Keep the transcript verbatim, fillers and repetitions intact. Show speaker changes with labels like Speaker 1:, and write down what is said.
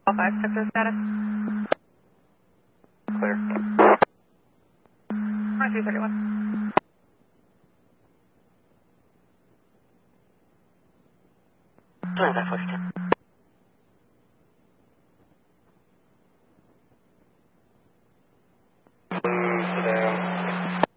Speaker 1: All five, check their status.
Speaker 2: Clear.
Speaker 1: twenty-three thirty-one.
Speaker 2: twenty-five forty-two.